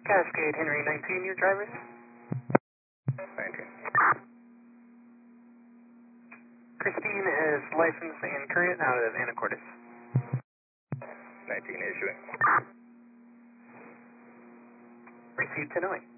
Cascade Henry 19, your drivers? 19. Christine is licensed and current out of Anacortes. 19 issuing. Received 1008.